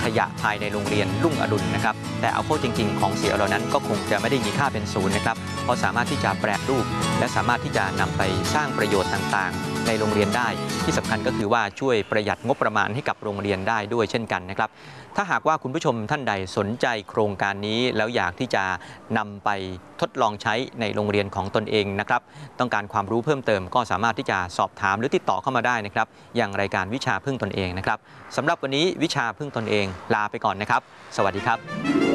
ขยะภายในโรงเรียนรุ่งอรุณนะครับแต่เอาเข้าจริงๆของเสียเหล่านั้นก็คงจะไม่ได้มีค่าเป็นศูนย์นะครับเพราะสามารถที่จะแปรรูปและสามารถที่จะนำไปสร้างประโยชน์ต่างๆในโรงเรียนได้ที่สำคัญก็คือว่าช่วยประหยัดงบประมาณให้กับโรงเรียนได้ด้วยเช่นกันนะครับถ้าหากว่าคุณผู้ชมท่านใดสนใจโครงการนี้แล้วอยากที่จะนำไปทดลองใช้ในโรงเรียนของตนเองนะครับต้องการความรู้เพิ่มเติมก็สามารถที่จะสอบถามหรือติดต่อเข้ามาได้นะครับอย่างรายการวิชาพึ่งตนเองนะครับสำหรับวันนี้วิชาพึ่งตนเองลาไปก่อนนะครับสวัสดีครับ